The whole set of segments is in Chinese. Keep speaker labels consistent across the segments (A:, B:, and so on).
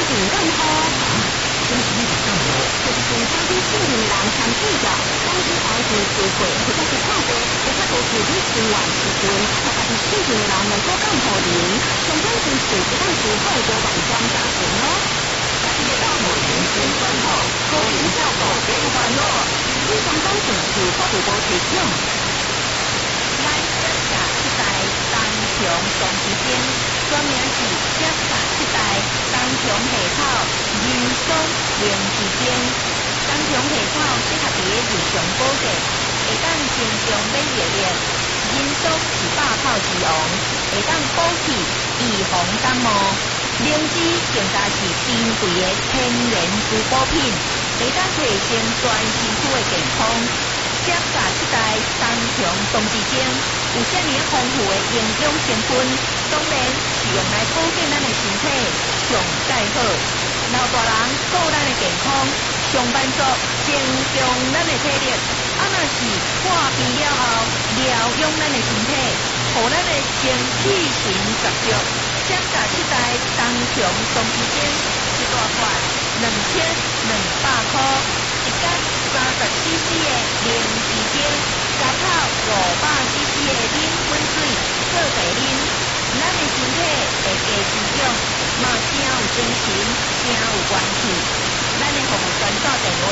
A: 定任务。
B: 真是你干部，
A: 就是从家里亲人人参与着，当时儿子聚会或者是看病，或者是自己生活时阵，或者是亲人人能够干好人，上班支持一旦聚会多万张家庭咯。家己的老母亲先管好，家庭照顾别烦恼。以上当时是发布报提醒。
C: 来检查这台当强双时间，专名是检查这台当强系统人松零时间。当强系统适合伫日常保健，会当增强免疫力。人松是百草之王，会当补气预防感冒。灵芝更加是珍贵的天然滋补品，会当提升全身躯的健康。检查这台当强双时间有遮尔丰富的营养成分，当然是用来保健咱的身体上介好。老大人顾咱的健康，上班族增强咱的体力，啊若是破病了后疗养咱的身体，互咱的精气神十足。检查这台当强双时间一大罐2200块，一间30cc 的零时间，加泡500cc 的冷滚水做茶啉，咱的身体会加滋养，嘛真有精神，真有元气。咱的服务专线电话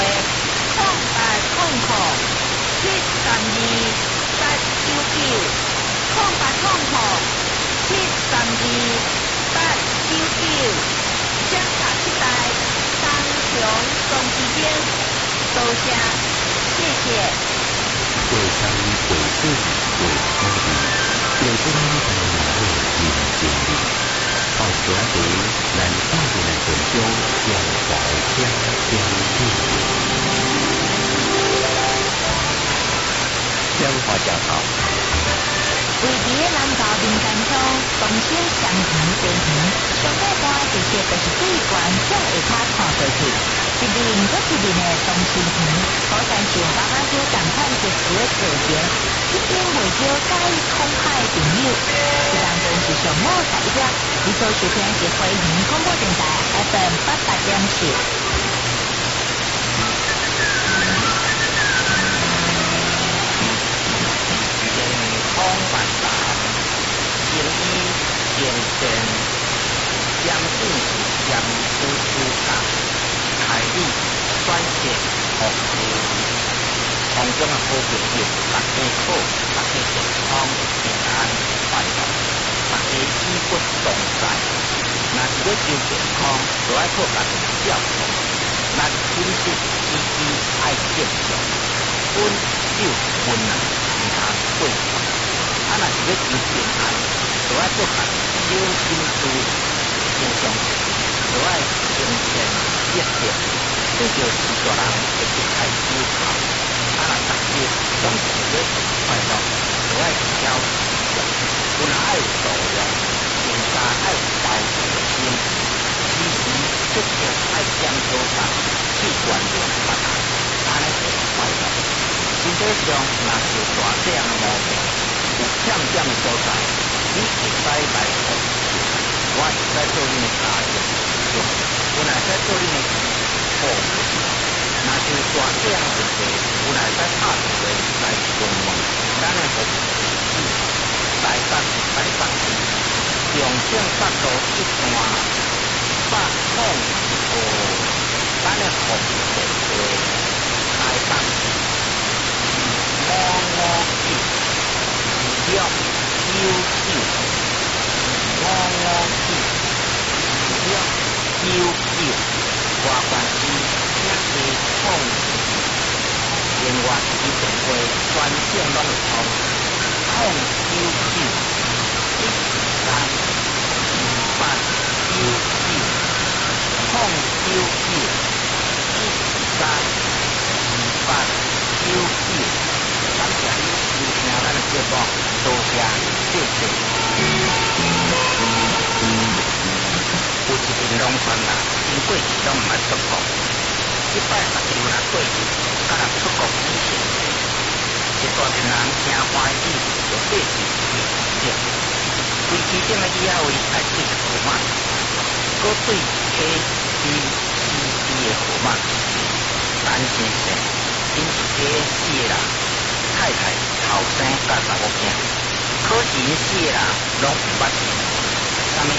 C: 0800-732-899，0800-732-899，检查这台当强双时间，多谢，谢谢。
D: 过山过水过土地，就这么在哪里人间里，到时候咱到底来分享江淮江江地。江华家草，
A: 位于南投民间乡东兴乡田地园，上海岸直接就是水管向下骹看过去，一面搁一面的东兴田，好像像爸爸就同款特殊的造型，一边为了介意空海朋友，一当中是上午11点，你所收听是回云广播电台 FM 88.4。
E: 空万达，精医精神，相信是相思之感，开立选择服务，从中的好朋友，大家好，大家健康平安快乐，大家衣骨同在。若是要求健康，就要靠家己照顾，咱饮食起居爱正常，温酒温奶，唔通过量。啊，若是要求平安，就要做家己小心思，平常时就要精神热烈，对着时大人会不太思考。啊，若大家总是要快乐，就要消极着，有若爱有度量，平常爱有包容心，时时刻刻爱检讨人，去原谅别人，安尼就快乐。身体上若是有大这样的毛病，有欠点的所在，你会使来服务，我会使做恁的家庭使用，我会使做恁的服务。若是有大这样的问题，我会使打电话来询问咱的服务地址，台北市，中正北路一段805，咱的服务电话，台北市559。699，外关是请加控制，另外一电话全线拢会通099，099，139，899，感谢你收听咱的节目，多谢，谢谢。有一阵农村人，因过去拢毋爱出国，这摆目睭若过去，敢若出国旅行。一大群人听欢喜，就爬去飞机顶。飞机顶的以后，爱对号码，搁对起的号码，陈先生因一家4个人，太太、后生甲查某囝，可是因4个人拢毋捌字，啥物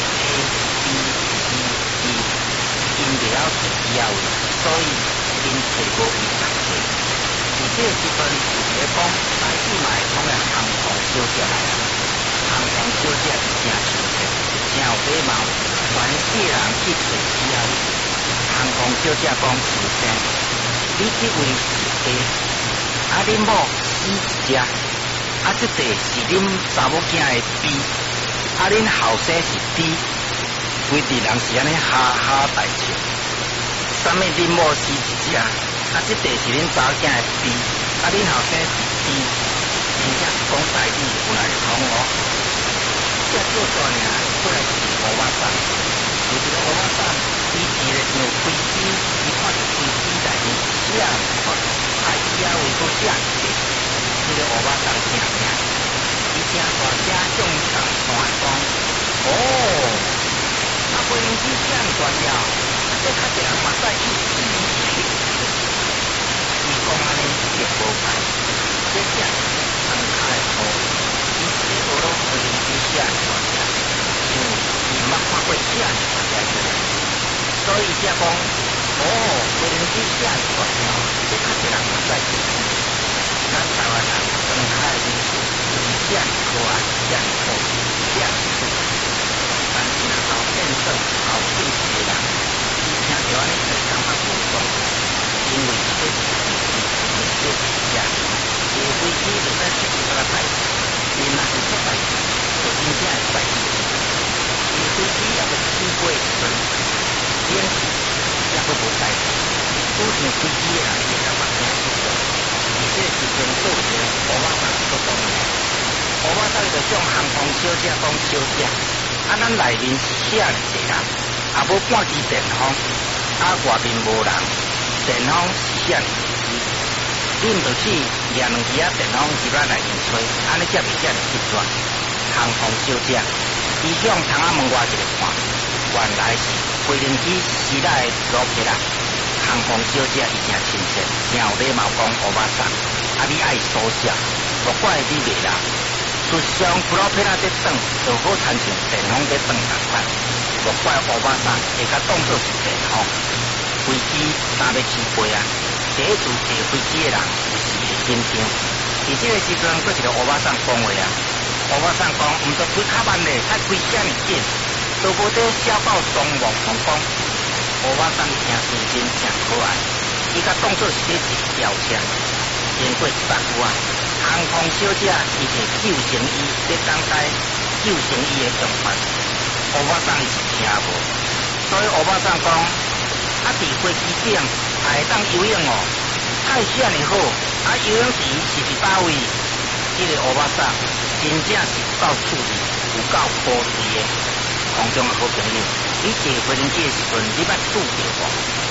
E: A、B、C、D， 因袂晓识字仔位，所以因找无位读册。伫这个时阵，有一个讲来去嘛会通的航空小姐来啊，航空小姐是真亲切，真有礼貌，全世人去找字仔位。航空小姐讲：先生，你这位是 A， 啊恁某C一只，啊这块是恁查某囝的 B， 啊恁后生是 D， 规地人是安尼哈哈大笑。啥物恁某C一只，啊这块是恁查某囝的 B， 啊恁后生是 D， 真正是讲台语有来通哦。这做大尔，过来是乌巴桑，有一个乌巴桑。伊骑了上飞机，伊看到飞机内面写字，啊字仔位佫写一个，这个乌巴桑听听，伊听大声向上传讲：哦，啊飞行机这样大了，啊这较侪人嘛在去飞机。伊讲安尼就无歹，这只长开号，伊写无拢飞行机写大了，因为伊捌看过写大了出来。所以才讲，哦，飞行机写大条，这较侪人嘛在去。咱台湾人生态因素就是这样可爱，这样好，这样出。但是若后变做后进步的人，伊听到安尼就感觉无爽，因为这是飞机，这是这，这飞机就在出一个代志，伊若是出代志，就真正会代志。这飞机也要起飞时阵。演戏也佫无代志，拄上飞机的人会感觉惊死掉。而这时阵，做一个乌巴桑做讲的，乌巴桑就向航空小姐讲：小姐，啊，咱内面是写哩侪人，啊无半支电风，啊外面无人，电风是写哩飞机，恁就去掠2支电风入咱内面吹，安尼才袂遮尔紧张。航空小姐，伊向窗仔门外一个看。原来是飞行机时代的罗皮拉，航空小姐伊真亲切，真有礼貌讲乌巴桑，啊你爱收下，莫怪你袂啦。事实上，罗皮拉在转，就好亲像电风在转同款，莫怪乌巴桑会甲当作是电风。飞机若要起飞啊，第一次坐飞机的人就是会紧张。伫这个时阵，佫一个乌巴桑讲话啊，乌巴桑讲，毋着开较慢咧，才开遮尔紧。都无得小到双望同讲，乌巴桑听声真正可爱，伊甲当作是咧一个吊车。经过100句啊，航空小姐伊摕救生衣咧等待救生衣的上班，乌巴桑伊是听无，所以乌巴桑讲，啊伫飞机顶还会当游泳哦，太险的好，啊游泳池是伫叨位？这个乌巴桑真正是有够趣味，有够高贵的。空中的好朋友，你坐飞行机的时阵，你捌拄着无？